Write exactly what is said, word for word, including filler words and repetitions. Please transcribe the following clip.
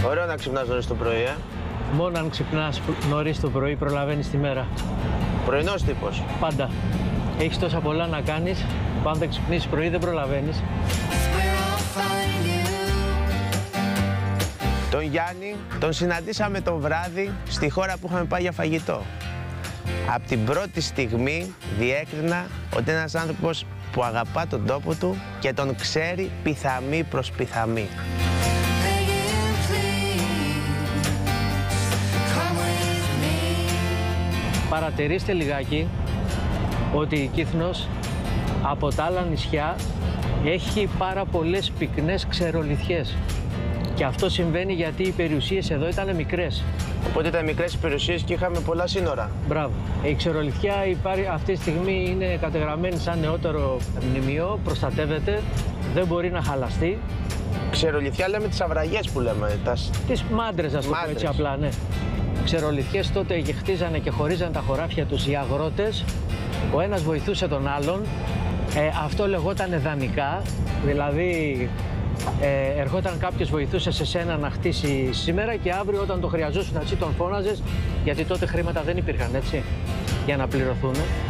Ωραίο να ξυπνάς νωρίς το πρωί, ε. Μόνο αν ξυπνάς νωρίς το πρωί προλαβαίνεις τη μέρα. Πρωινός τύπος. Πάντα. Έχεις τόσα πολλά να κάνεις, που αν δεν ξυπνήσεις πρωί δεν προλαβαίνεις. Τον Γιάννη τον συναντήσαμε το βράδυ στη χώρα που είχαμε πάει για φαγητό. Από την πρώτη στιγμή διέκρινα ότι είναι ένας άνθρωπος που αγαπά τον τόπο του και τον ξέρει πιθαμή προς πιθαμή. Παρατηρήστε λιγάκι ότι η Κύθνος από τα άλλα νησιά έχει πάρα πολλές πυκνές ξερολιθιές. Και αυτό συμβαίνει γιατί οι περιουσίες εδώ ήταν μικρές. Οπότε ήταν μικρές οι περιουσίες και είχαμε πολλά σύνορα. Μπράβο. Η ξερολιθιά υπάρχει, αυτή τη στιγμή είναι κατεγραμμένη σαν νεότερο μνημείο, προστατεύεται, δεν μπορεί να χαλαστεί. Ξερολιθιά λέμε τις αυραγές που λέμε. Τα... Τις μάντρες, ας το πω έτσι απλά, ναι. Ξερολιθιές τότε χτίζανε και χωρίζανε τα χωράφια τους οι αγρότες. Ο ένας βοηθούσε τον άλλον. Ε, αυτό λεγόταν δανεικά, δηλαδή ε, ερχόταν κάποιος βοηθούσε σε σένα να χτίσει σήμερα και αύριο όταν το χρειαζόσουν εσύ τον φώναζες, γιατί τότε χρήματα δεν υπήρχαν, έτσι, για να πληρωθούν.